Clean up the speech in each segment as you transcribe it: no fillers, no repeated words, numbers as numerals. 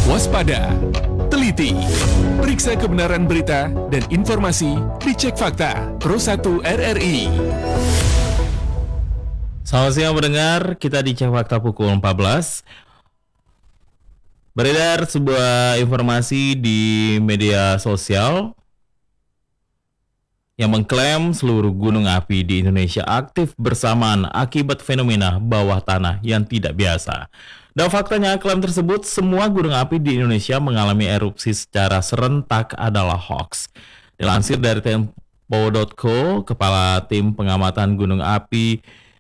Waspada, teliti, periksa kebenaran berita dan informasi, dicek fakta. Pro 1 RRI. Selamat siang pendengar, kita dicek fakta pukul 14. Beredar sebuah informasi di media sosial yang mengklaim seluruh gunung api di Indonesia aktif bersamaan akibat fenomena bawah tanah yang tidak biasa. Dan faktanya klaim tersebut semua gunung api di Indonesia mengalami erupsi secara serentak adalah hoax. Dilansir dari Tempo.co, Kepala Tim Pengamatan Gunung Api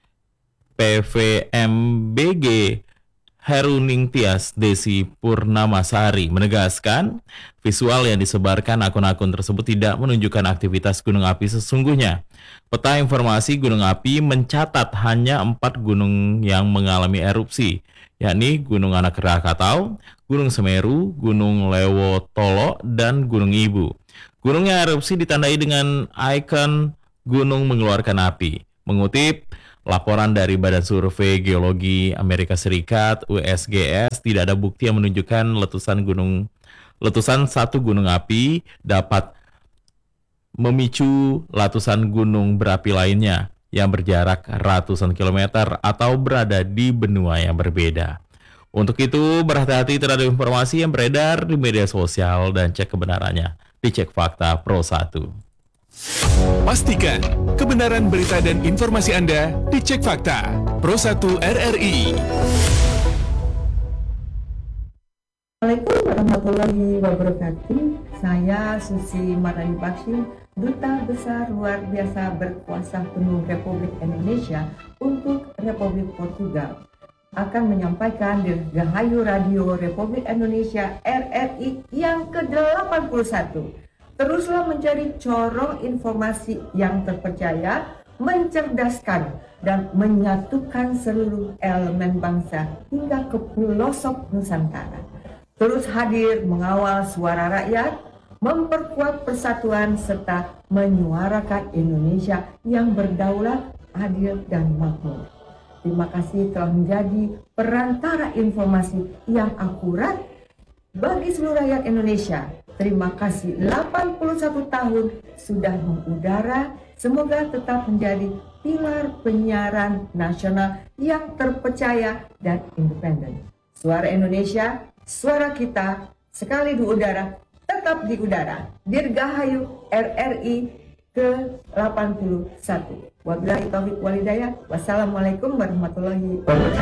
PVMBG Heruning Tias Desi Purnamasari menegaskan visual yang disebarkan akun-akun tersebut tidak menunjukkan aktivitas gunung api sesungguhnya. Peta informasi gunung api mencatat hanya 4 gunung yang mengalami erupsi, yakni Gunung Anak Rakatau, Gunung Semeru, Gunung Lewotolo, dan Gunung Ibu. Gunung yang erupsi ditandai dengan ikon gunung mengeluarkan api. Mengutip laporan dari Badan Survei Geologi Amerika Serikat (USGS), tidak ada bukti yang menunjukkan letusan satu gunung api dapat memicu letusan gunung berapi lainnya yang berjarak ratusan kilometer atau berada di benua yang berbeda. Untuk itu, berhati-hati terhadap informasi yang beredar di media sosial dan cek kebenarannya. Dicek fakta Pro 1. Pastikan kebenaran berita dan informasi Anda dicek fakta. Pro 1 RRI. Assalamualaikum warahmatullahi wabarakatuh. Saya Susi Mardani Baksin, Duta Besar Luar Biasa Berkuasa Penuh Republik Indonesia untuk Republik Portugal, akan menyampaikan Dirgahayu Radio Republik Indonesia RRI yang ke-81. Teruslah mencari corong informasi yang terpercaya, mencerdaskan, dan menyatukan seluruh elemen bangsa hingga ke pelosok Nusantara. Terus hadir mengawal suara rakyat, memperkuat persatuan, serta menyuarakan Indonesia yang berdaulat, adil, dan makmur. Terima kasih telah menjadi perantara informasi yang akurat bagi seluruh rakyat Indonesia. Terima kasih 81 tahun sudah mengudara. Semoga tetap menjadi pilar penyiaran nasional yang terpercaya dan independen. Suara Indonesia, suara kita, sekali di udara, tetap di udara. Dirgahayu RRI ke-81. Wabillahi taufiq walhidayah. Wassalamualaikum warahmatullahi wabarakatuh.